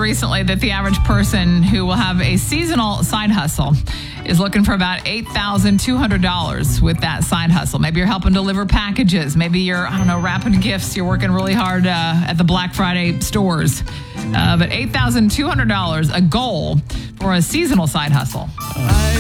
recently that the average person who will have a seasonal side hustle is looking for about $8,200 with that side hustle. Maybe you're helping deliver packages. Maybe you're, wrapping gifts. You're working really hard at the Black Friday stores. But $8,200, a goal for a seasonal side hustle.